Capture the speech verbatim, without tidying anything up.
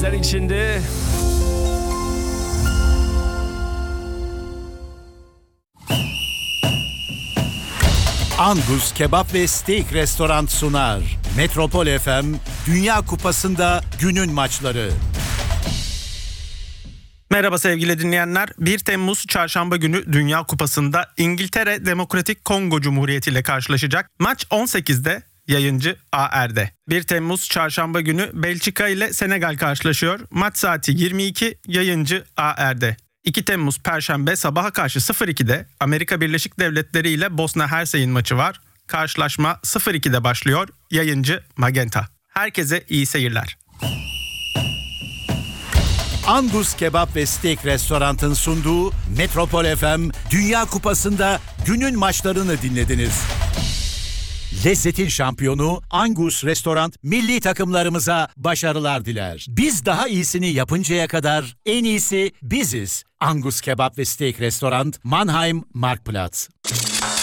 sizler içindi. Angus Kebap ve Steak Restoran sunar. Metropol F M, Dünya Kupası'nda günün maçları. Merhaba sevgili dinleyenler. bir Temmuz Çarşamba günü Dünya Kupası'nda İngiltere Demokratik Kongo Cumhuriyeti ile karşılaşacak. Maç on sekizde, yayıncı A R'de. bir Temmuz Çarşamba günü Belçika ile Senegal karşılaşıyor. Maç saati yirmi iki, yayıncı A R'de. iki Temmuz Perşembe sabaha karşı sıfır ikide Amerika Birleşik Devletleri ile Bosna Hersey'in maçı var. Karşılaşma sıfır ikide başlıyor. Yayıncı Magenta. Herkese iyi seyirler. Angus Kebap ve Steak Restoran'ın sunduğu Metropol F M, Dünya Kupası'nda günün maçlarını dinlediniz. Lezzetin şampiyonu Angus Restoran milli takımlarımıza başarılar diler. Biz daha iyisini yapıncaya kadar en iyisi biziz. Angus Kebap ve Steak Restoran, Mannheim, Marktplatz.